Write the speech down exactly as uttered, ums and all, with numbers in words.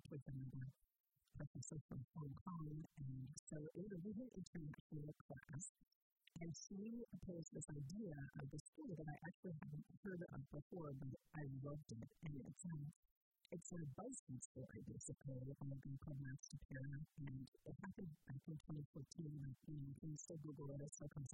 worked with another professor from Hong Kong, and so it was a really international class. And she posed this idea of the school that I actually hadn't heard of before, but I loved it. And it's a, it's a bicycle story, basically, of a group called Master Para. And it happened back in twenty fourteen. Like, you know, you can still Google it, it still comes